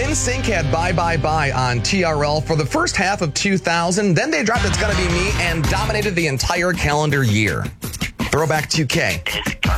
NSYNC had Bye Bye Bye on TRL for the first half of 2000. Then they dropped It's Gonna Be Me and dominated the entire calendar year. Throwback 2K.